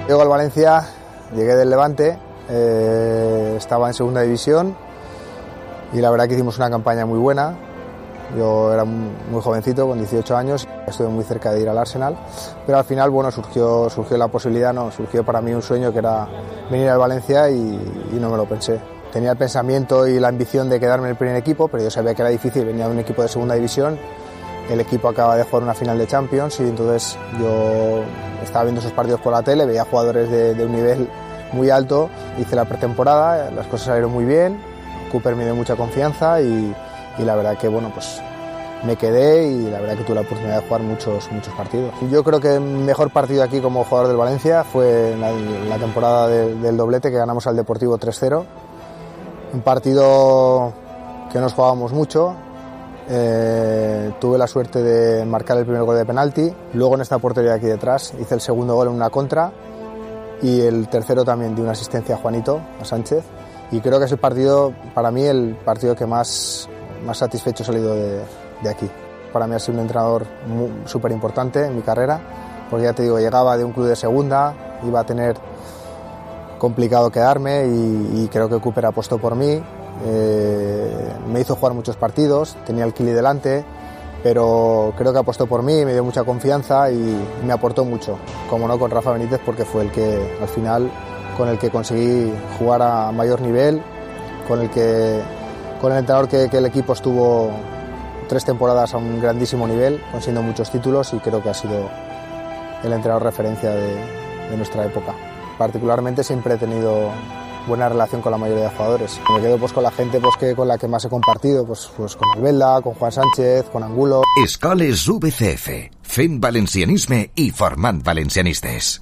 Llego al Valencia, llegué del Levante, estaba en segunda división y la verdad que hicimos una campaña muy buena. Yo era muy jovencito, con 18 años, estuve muy cerca de ir al Arsenal, pero al final surgió la posibilidad, surgió para mí un sueño que era venir al Valencia y no me lo pensé. Tenía el pensamiento y la ambición de quedarme en el primer equipo, pero yo sabía que era difícil, venía de un equipo de segunda división, el equipo acaba de jugar una final de Champions y entonces yo estaba viendo esos partidos por la tele, veía jugadores de un nivel muy alto, hice la pretemporada, las cosas salieron muy bien, Cooper me dio mucha confianza y la verdad que pues me quedé y la verdad que tuve la oportunidad de jugar muchos partidos. Yo creo que el mejor partido aquí como jugador del Valencia fue en la temporada del doblete que ganamos al Deportivo 3-0, un partido que nos jugábamos mucho. Tuve la suerte de marcar el primer gol de penalti, luego en esta portería de aquí detrás hice el segundo gol en una contra y el tercero también de una asistencia a Sánchez, y creo que es el partido, para mí, el partido que más satisfecho he salido de aquí. Para mí ha sido un entrenador súper importante en mi carrera, porque ya te digo, llegaba de un club de segunda, iba a tener complicado quedarme y creo que Cooper apostó por mí. Me hizo jugar muchos partidos, tenía el Kili delante, pero creo que apostó por mí, me dio mucha confianza y me aportó mucho, como no con Rafa Benítez, porque fue el que al final con el que conseguí jugar a mayor nivel, con el entrenador que el equipo estuvo 3 temporadas a un grandísimo nivel, consiguiendo muchos títulos, y creo que ha sido el entrenador referencia de nuestra época. Particularmente siempre he tenido buena relación con la mayoría de jugadores. Me quedo con la gente con la que más he compartido, pues con Albelda, con Juan Sánchez, con Angulo. Escoles VCF, fent valencianisme i formant valencianistes.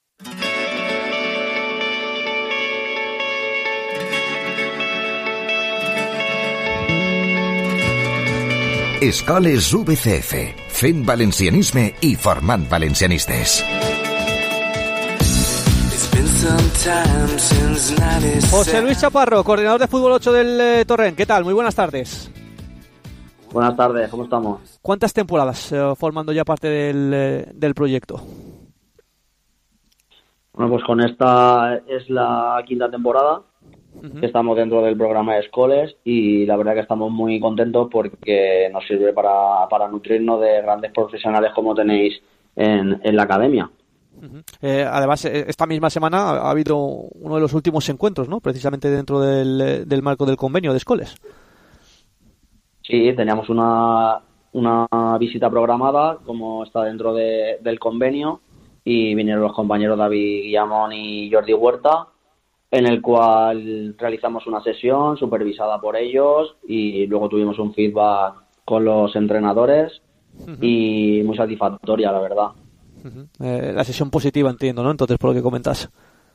Escoles VCF, fent valencianisme i formant valencianistes. José Luis Chaparro, coordinador de Fútbol 8 del Torrent. ¿Qué tal? Muy buenas tardes. Buenas tardes, ¿cómo estamos? ¿Cuántas temporadas formando ya parte del proyecto? Bueno, pues con esta es la 5ª temporada. Que estamos dentro del programa de Escoles y la verdad que estamos muy contentos porque nos sirve para nutrirnos de grandes profesionales como tenéis en la academia. Además, esta misma semana ha habido uno de los últimos encuentros, ¿no? Precisamente dentro del marco del convenio de Escoles. Sí, teníamos una visita programada, como está dentro del convenio, y vinieron los compañeros David Guillamón y Jordi Huerta, en el cual realizamos una sesión supervisada por ellos y luego tuvimos un feedback con los entrenadores y muy satisfactoria, la verdad. La sesión positiva, entiendo, ¿no? Entonces, por lo que comentas.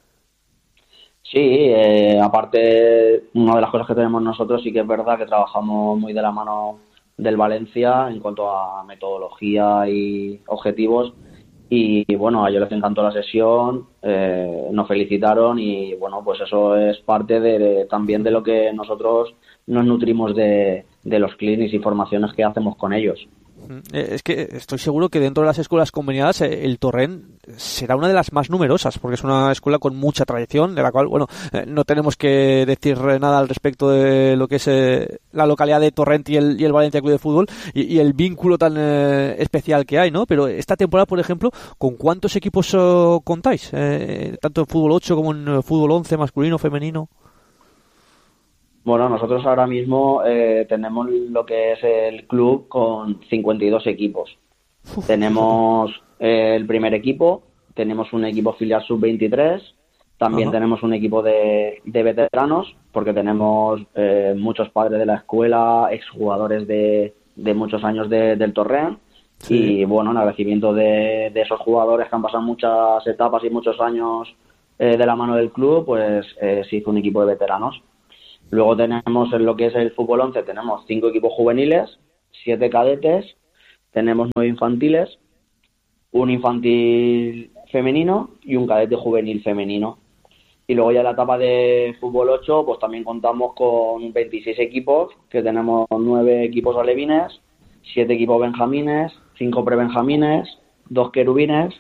Sí, aparte, una de las cosas que tenemos nosotros sí que es verdad que trabajamos muy de la mano del Valencia en cuanto a metodología y objetivos. Y bueno, a ellos les encantó la sesión, nos felicitaron y bueno, pues eso es parte también de lo que nosotros nos nutrimos de los clinics y formaciones que hacemos con ellos. Es que estoy seguro que dentro de las escuelas conveniadas el Torrent será una de las más numerosas, porque es una escuela con mucha tradición, de la cual, bueno, no tenemos que decir nada al respecto de lo que es la localidad de Torrent y el Valencia Club de Fútbol y el vínculo tan especial que hay, ¿no? Pero esta temporada, por ejemplo, ¿con cuántos equipos contáis? Tanto en Fútbol 8 como en Fútbol 11, masculino, femenino. Bueno, nosotros ahora mismo tenemos lo que es el club con 52 equipos. Tenemos el primer equipo, tenemos un equipo filial sub-23, también tenemos un equipo de veteranos, porque tenemos muchos padres de la escuela, exjugadores de muchos años del Torrent. Sí. Y bueno, en agradecimiento de esos jugadores que han pasado muchas etapas y muchos años de la mano del club, pues se hizo un equipo de veteranos. Luego tenemos en lo que es el fútbol 11, tenemos 5 equipos juveniles, 7 cadetes, tenemos 9 infantiles, un infantil femenino y un cadete juvenil femenino. Y luego ya en la etapa de fútbol 8, pues también contamos con 26 equipos, que tenemos 9 equipos alevines, 7 equipos benjamines, 5 prebenjamines, 2 querubines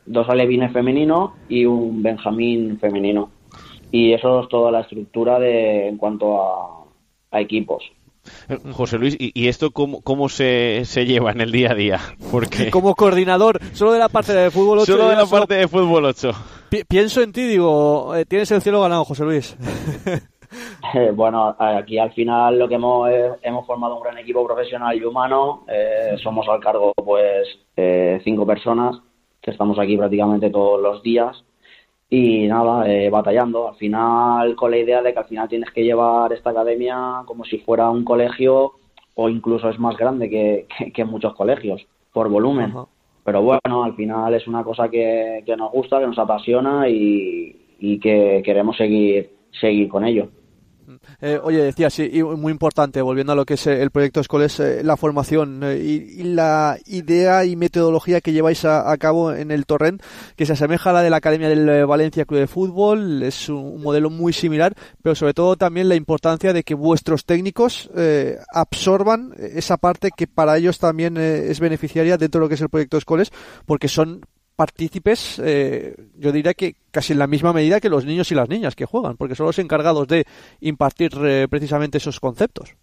2 alevines femeninos y un benjamín femenino. Y eso es toda la estructura en cuanto a equipos. José Luis, ¿y esto cómo se lleva en el día a día? Porque como coordinador, solo de la parte de fútbol 8. Solo de la parte de fútbol 8. Pienso en ti, digo, tienes el cielo ganado, José Luis. Bueno, aquí al final lo que hemos formado un gran equipo profesional y humano. Somos al cargo, pues, 5 personas que estamos aquí prácticamente todos los días. Y nada, batallando, al final con la idea de que al final tienes que llevar esta academia como si fuera un colegio, o incluso es más grande que muchos colegios, por volumen. Ajá. Pero bueno, al final es una cosa que nos gusta, que nos apasiona y que queremos seguir con ello. Oye, decía, sí, y muy importante, volviendo a lo que es el proyecto Escoles, la formación y la idea y metodología que lleváis a cabo en el Torrent, que se asemeja a la de la Academia del Valencia Club de Fútbol, es un modelo muy similar, pero sobre todo también la importancia de que vuestros técnicos absorban esa parte que para ellos también es beneficiaria dentro de lo que es el proyecto Escoles, porque son partícipes, yo diría que casi en la misma medida que los niños y las niñas que juegan, porque son los encargados de impartir precisamente esos conceptos.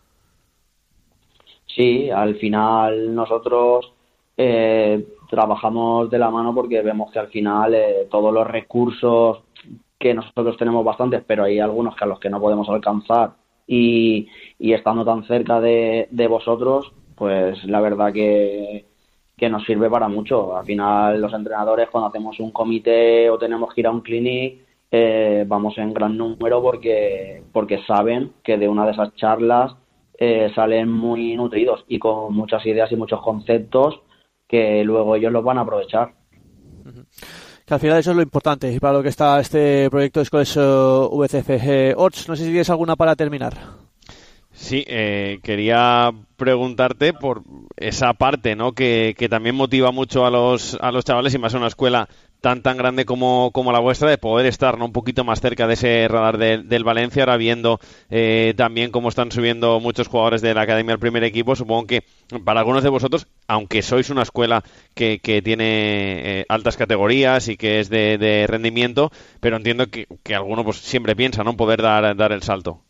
Sí, al final nosotros trabajamos de la mano porque vemos que al final todos los recursos que nosotros tenemos bastantes, pero hay algunos que a los que no podemos alcanzar y estando tan cerca de vosotros, pues la verdad que nos sirve para mucho. Al final los entrenadores, cuando hacemos un comité o tenemos que ir a un clinic, vamos en gran número porque saben que de una de esas charlas salen muy nutridos y con muchas ideas y muchos conceptos que luego ellos los van a aprovechar. Que al final eso es lo importante y para lo que está este proyecto de Escoles VCF. Orts, no sé si tienes alguna para terminar. Sí, quería preguntarte por esa parte, ¿no? Que también motiva mucho a los chavales, y más en una escuela tan grande como la vuestra, de poder estar, ¿no?, un poquito más cerca de ese radar del Valencia. Ahora viendo también cómo están subiendo muchos jugadores de la academia al primer equipo, supongo que para algunos de vosotros, aunque sois una escuela que tiene altas categorías y que es de rendimiento, pero entiendo que alguno pues siempre piensa, ¿no?, poder dar el salto.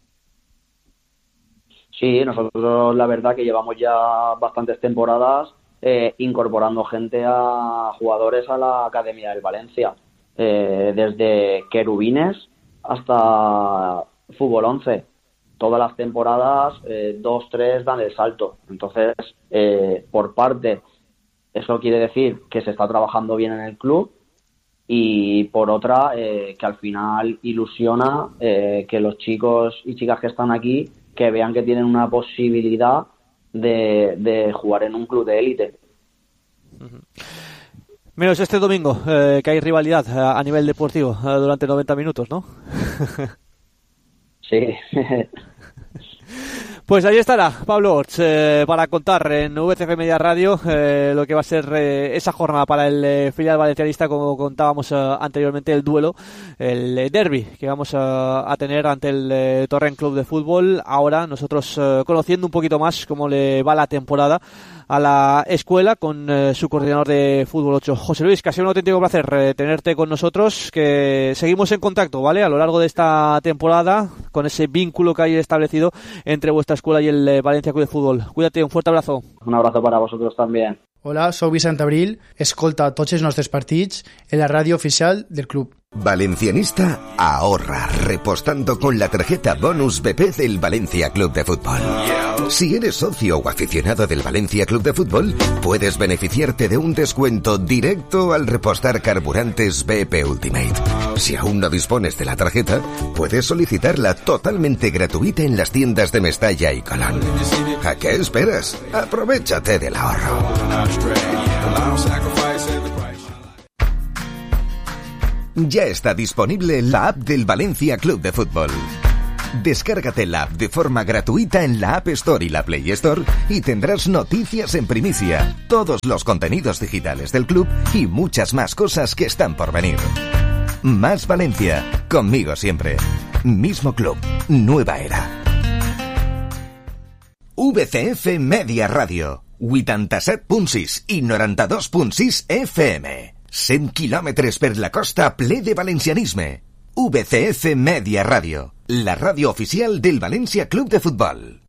Sí, nosotros la verdad que llevamos ya bastantes temporadas incorporando gente a jugadores a la Academia del Valencia, desde querubines hasta fútbol 11. Todas las temporadas 2-3 dan el salto. Entonces, por parte, eso quiere decir que se está trabajando bien en el club, y por otra, que al final ilusiona que los chicos y chicas que están aquí que vean que tienen una posibilidad de jugar en un club de élite. Menos este domingo, que hay rivalidad a nivel deportivo durante 90 minutos, ¿no? Sí. Pues ahí estará Pablo Orts para contar en VCF Media Radio lo que va a ser esa jornada para el filial valencianista, como contábamos anteriormente, el duelo, el derbi que vamos a tener ante el Torrent Club de Fútbol. Ahora nosotros conociendo un poquito más cómo le va la temporada a la escuela con su coordinador de Fútbol 8. José Luis, que ha sido un auténtico placer tenerte con nosotros, que seguimos en contacto, ¿vale?, a lo largo de esta temporada, con ese vínculo que hay establecido entre vuestra escuela y el Valencia Club de Fútbol. Cuídate, un fuerte abrazo. Un abrazo para vosotros también. Hola, soy Vicent Abril, escolta tots els nostres partits en la radio oficial del club. Valencianista ahorra repostando con la tarjeta Bonus BP del Valencia Club de Fútbol. Si eres socio o aficionado del Valencia Club de Fútbol, puedes beneficiarte de un descuento directo al repostar carburantes BP Ultimate. Si aún no dispones de la tarjeta, puedes solicitarla totalmente gratuita en las tiendas de Mestalla y Colón. ¿A qué esperas? Aprovechate del ahorro. Ya está disponible la app del Valencia Club de Fútbol. Descárgate la app de forma gratuita en la App Store y la Play Store y tendrás noticias en primicia, todos los contenidos digitales del club y muchas más cosas que están por venir. Más Valencia, conmigo siempre. Mismo club, nueva era. VCF Media Radio, 87.6 i 92.6 FM. 100 quilòmetres per la costa ple de valencianisme. VCF Media Radio, la ràdio oficial del València Club de Futbol.